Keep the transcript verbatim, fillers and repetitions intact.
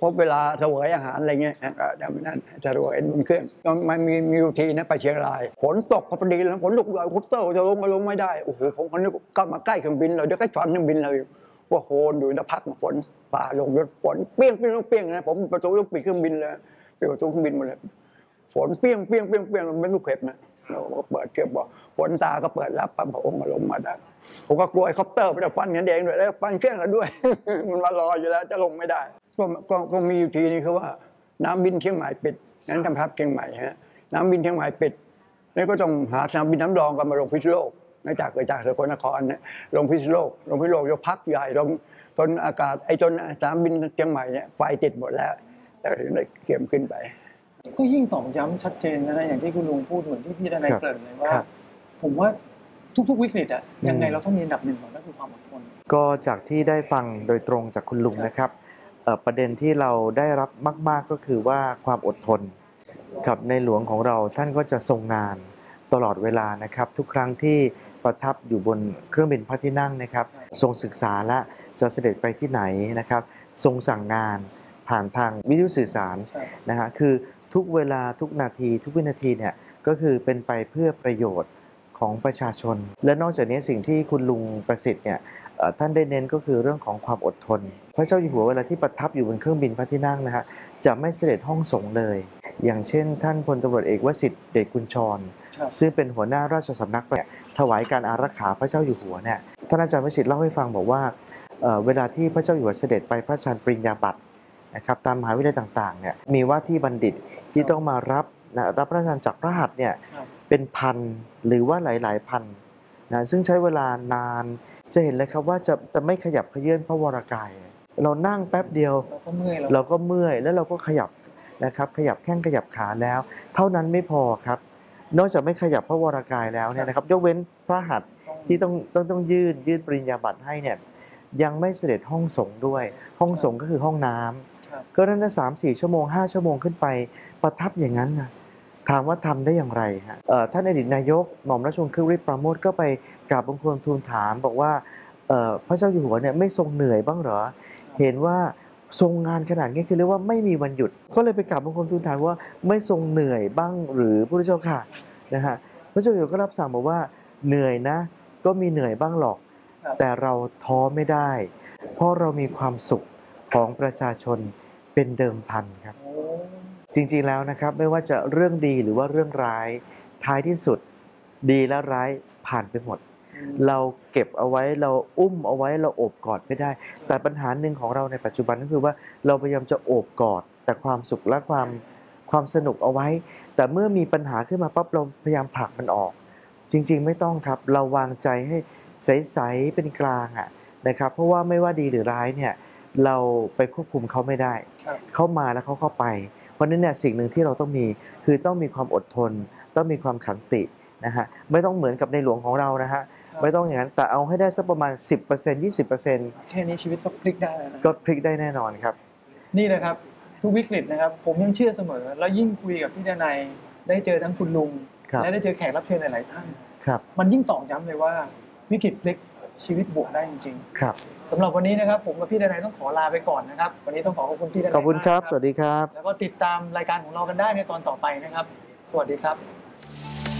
พบเวลาเสวยอาหารอะไรเงี้ยก็จำนั้นจะเสวยบนเครื่องมันมีมีวิธีนะไปเชียงรายฝนตกพอดีแล้วฝนตกเลยคอปเตอร์จะลงมาลงไม่ได้โอ้โหผมคนนี้ก็มาใกล้เครื่องบินเราจะใกล้ฝันเครื่องบินเลยว่าโหนอยู่จะพักฝนฝ่าลงรถฝนเปี้ยงเปี้ยงเปี้ยงนะผมประตูต้องปิดเครื่องบินเลยปิดประตูเครื่องบินหมดเลยฝนเปี้ยงเปี้ยงเปี้ยงเปี้ยงมันเป็นลูกเห็บนะเราก็เปิดเก็บบอกฝนตาก็เปิดรับปั๊บพระองค์มาลงมาได้ผมก็กลัวไอ้คอปเตอร์ไปจะฟันกันเองด้วยแล้วฟันเครื่องกันด้วยมันมารออยู่แล้วจะลงไม่ได้ก็ก็ก็มีอยู่ทีนี้คือว่าน้ำบินเชียงใหม่ปิดงั้นทำทัพเชียงใหม่ฮะน้ำบินเชียงใหม่ปิดแล้วก็ต้องหาสนามบินน้ำรองกันมาลงพิษณุโลกนอกจากเกิดจากสกลนครเนี่ยลงพิษณุโลกลงพิษณุโลกจะพักใหญ่ลงจนอากาศไอ้จนสนามบินเชียงใหม่เนี่ยไฟติดหมดแล้วแต่ถึงได้เข็มขึ้นไปก็ยิ่งตอกย้ำชัดเจนนะฮะอย่างที่คุณลุงพูดเหมือนที่พี่ดนัยเกริ่นเลยว่าผมว่าทุกๆวิกฤตอะยังไงเราต้องมีอันดับหนึ่งก่อนนั่นคือความอดทนก็จากที่ได้ฟังโดยตรงจากคุณลุงนะครับประเด็นที่เราได้รับมากๆก็คือว่าความอดทนกับในหลวงของเราท่านก็จะทรงงานตลอดเวลานะครับทุกครั้งที่ประทับอยู่บนเครื่องบินพระที่นั่งนะครับทรงศึกษาและจะเสด็จไปที่ไหนนะครับทรงสั่งงานผ่านทางวิทยุสื่อสารนะฮะคือทุกเวลาทุกนาทีทุกวินาทีเนี่ยก็คือเป็นไปเพื่อประโยชน์ของประชาชนและนอกจากนี้สิ่งที่คุณลุงประสิทธิ์เนี่ยท่านได้เน้นก็คือเรื่องของความอดทนพระเจ้าอยู่หัวเวลาที่ประทับอยู่บนเครื่องบินพระที่นั่งนะฮะจะไม่เสด็จห้องสงฆ์เลยอย่างเช่นท่านพลตำรวจเอกวสิทธิ์เดชกุญชรซึ่งเป็นหัวหน้าราชสำนักเนี่ยถวายการอารักขาพระเจ้าอยู่หัวเนี่ยท่านอาจารย์วสิทธิ์เล่าให้ฟังบอกว่าเวลาที่พระเจ้าอยู่หัวเสด็จไปพระราชทานปริญญาบัตรนะครับตามมหาวิทยาลัยต่างๆเนี่ยมีว่าที่บัณฑิตที่ต้องมารับนะรับพระราชทานจากพระหัตถ์เนี่ยเป็นพันหรือว่าหลายๆพันนะซึ่งใช้เวลานานจะเห็นเลยครับว่าจะจะไม่ขยับเขยื้อนพระวรากายเรานั่งแป๊บเดียวเราก็เมื่อยเราก็เมื่อยแล้วเราก็ขยับนะครับขยับแข้งขยับขาแล้วเท่านั้นไม่พอครับนอกจากไม่ขยับพระวรากายแล้วเนี่ยนะครับยกเว้นพระหัตถ์ที่ต้องต้องต้องยื่นยื่นปริญญาบัตรให้เนี่ยยังไม่เสด็จห้องสงฆ์ด้วยห้องสงฆ์ก็คือห้องน้ำก็นั่นนะสามสี่ชั่วโมงห้าชั่วโมงขึ้นไปประทับอย่างนั้นนะถามว่าทำได้อย่างไรฮะท่านอดีตนายกหม่อมราชวงศ์คึกฤทธิ์ปราโมชก็ไปกราบบังคมทูลถามบอกว่าพระเจ้าอยู่หัวเนี่ยไม่ทรงเหนื่อยบ้างเหรอเห็นว่าทรงงานขนาดนี้คือเรียกว่าไม่มีวันหยุดก็เลยไปกราบบังคมทูลถามว่าไม่ทรงเหนื่อยบ้างหรือพระพุทธเจ้าค่ะนะฮะพระเจ้าอยู่หัวก็รับสั่งบอกว่าเหนื่อยนะก็มีเหนื่อยบ้างหรอกแต่เราท้อไม่ได้เพราะเรามีความสุขของประชาชนเป็นเดิมพันครับจริงๆแล้วนะครับไม่ว่าจะเรื่องดีหรือว่าเรื่องร้ายท้ายที่สุดดีและร้ายผ่านไปหมดเราเก็บเอาไว้เราอุ้มเอาไว้เราโอบกอดไม่ได้แต่ปัญหาหนึ่งของเราในปัจจุบันก็คือว่าเราพยายามจะโอบกอดแต่ความสุขและความความสนุกเอาไว้แต่เมื่อมีปัญหาขึ้นมาปั๊บเราพยายามผลักมันออกจริงๆไม่ต้องครับเราวางใจให้ใสๆเป็นกลางอ่ะนะครับเพราะว่าไม่ว่าดีหรือร้ายเนี่ยเราไปควบคุมเขาไม่ได้เขามาแล้วเขาเข้าไปเพราะนั้นเนี่ยสิ่งหนึ่งที่เราต้องมีคือต้องมีความอดทนต้องมีความขันตินะฮะไม่ต้องเหมือนกับในหลวงของเรานะฮะไม่ต้องอย่างนั้นแต่เอาให้ได้สักประมาณ สิบเปอร์เซ็นต์ ยี่สิบเปอร์เซ็นต์แค่นี้ชีวิตก็พลิกได้แล้วนะก็พลิกได้แน่นอนครับนี่นะครับทุกวิกฤตนะครับผมยังเชื่อเสมอแล้วยิ่งคุยกับพี่ดนัยได้เจอทั้งคุณลุงและได้เจอแขกรับเชิญหลายๆท่านมันยิ่งตอกย้ำเลยว่าวิกฤตพลิกชีวิตบวกได้จริงๆครับสำหรับวันนี้นะครับผมกับพี่ดนัยต้องขอลาไปก่อนนะครับวันนี้ต้องขอขอบคุณพี่ดนัยขอบคุณครับสวัสดีครับแล้วก็ติดตามรายการของเรากันได้ในตอนต่อไปนะครับสวัสดีครับ